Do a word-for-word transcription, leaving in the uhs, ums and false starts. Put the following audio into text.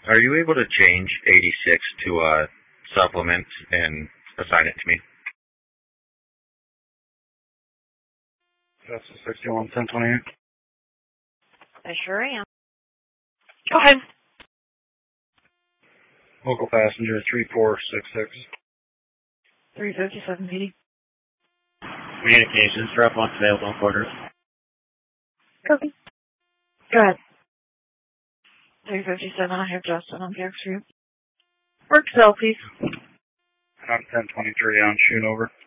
Are you able to change eighty-six to a supplement and assign it to me? That's a sixty-one ten twenty-eight. I sure am. Go ahead. Local passenger three four six six. three fifty-seven eighty. Communications, drop one available quarters. Copy. Go ahead. three fifty-seven, I have Justin on Jack Street. Work cell, please. I'm ten twenty-three on Schoonover.